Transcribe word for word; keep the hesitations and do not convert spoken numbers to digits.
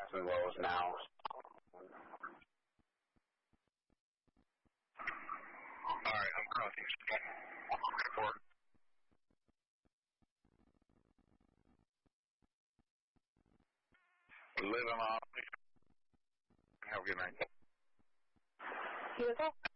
highs and lows now. All right, I'm crossing. Report. Living off. Have a good night. You as well.